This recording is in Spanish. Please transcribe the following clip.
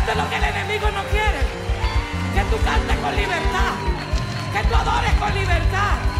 Esto es lo que el enemigo no quiere. Que tú cantes con libertad. Que tú adores con libertad.